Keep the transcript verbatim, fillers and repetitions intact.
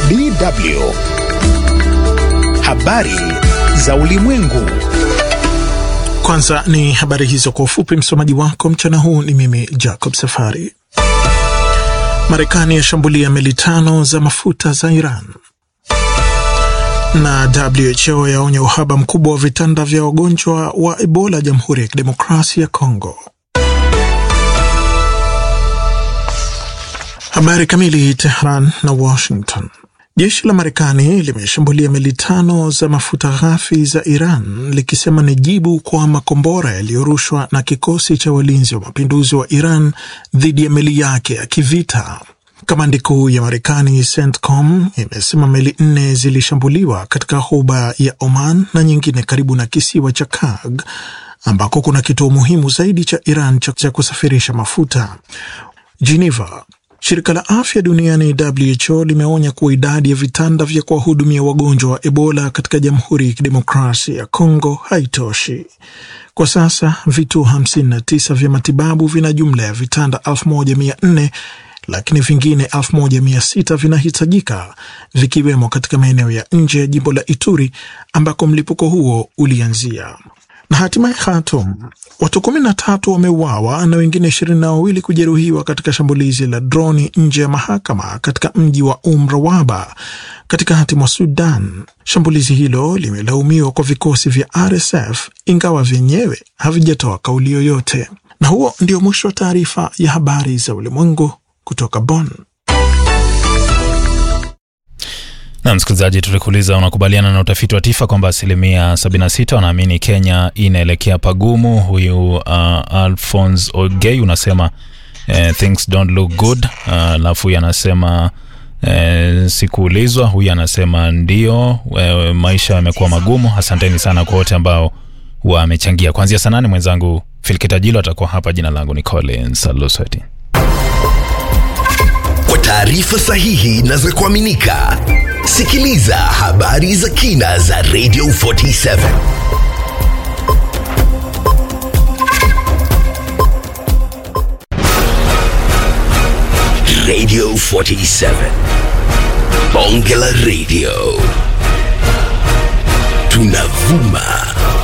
D W. Habari za ulimwengu. Kwanza ni habari hizo kwa ufupi. Msomaji wako mchana huu ni mimi Jacob Safari. Marekani yashambulia meli tano za mafuta za Iran. Na W H O yaonya uhaba mkubwa wa vitanda vya wagonjwa wa Ebola Jamhuri ya Kidemokrasia ya Kongo. Habari kamili. Tehran na Washington. Jeshi la Marekani limeshambulia meli tano za mafuta ghafi za Iran likisema ni jibu kwa makombora yaliyorushwa na kikosi cha walinzi wa mapinduzi wa Iran dhidi ya meli yake ya kivita. Kamandi kuu ya Marekani CENTCOM imesema meli nne zilishambuliwa katika ghuba ya Oman na nyingine karibu na kisiwa cha Karg ambako kuna kituo muhimu zaidi cha Iran cha kusafirisha mafuta. Geneva. Shirika la Afya Duniani W H O limeonya kuwa idadi ya vitanda vya kuwahudumia wagonjwa wa Ebola katika Jamhuri ya Kidemokrasia ya Kongo haitoshi. Kwa sasa vituo hamsini na tisa vya matibabu vina jumla ya vitanda elfu moja mia nne, lakini vingine elfu moja mia sita vinahitajika, vikiwemo katika maeneo ya nje ya jimbo la Ituri ambako mlipuko huo ulianzia. Na hatimaye Khartoum, watu kumi na tatu wameuawa na wengine ishirini na wawili kujeruhiwa katika shambulizi la droni nje ya mahakama katika mji wa Umrawaba katikati mwa Sudan. Shambulizi hilo limelaumiwa kwa vikosi vya R S F ingawa vyenyewe havijatoa kauli yoyote. Na huo ndio mwisho wa taarifa ya habari za ulimwengu kutoka Bonn. Na msikilizaji, tulikuuliza unakubaliana na utafiti wa TIFA kwamba asilimia sabini na sita wanaamini Kenya inaelekea pagumu. Huyu uh, Alphonse Ogey unasema uh, things don't look good. Alafu uh, yanasema uh, sikuulizwa. Huyu anasema ndio, uh, maisha yamekuwa magumu. Asanteni sana kwa wote ambao wamechangia. Kuanzia saa nane mwenzangu Filkita Jilo atakuwa hapa. Jina langu ni Collins Alusweti. Kwa taarifa sahihi na za kuaminika, sikiliza habari za kina za Radio arobaini na saba. Radio arobaini na saba. Bonge la Radio. Tunavuma